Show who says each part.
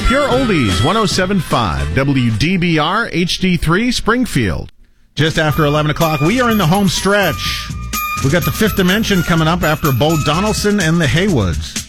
Speaker 1: Pure Oldies, 107.5, WDBR HD3 Springfield. Just after 11 o'clock, we are in the home stretch. We got the Fifth Dimension coming up after Bo Donaldson and the Haywoods.